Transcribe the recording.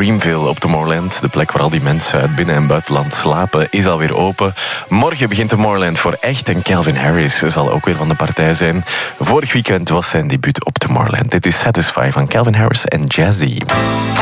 Dreamville op Tomorrowland. De plek waar al die mensen uit binnen- en buitenland slapen, is alweer open. Morgen begint Tomorrowland voor echt en Calvin Harris zal ook weer van de partij zijn. Vorig weekend was zijn debuut op Tomorrowland. Dit is Satisfy van Calvin Harris en Jazzy.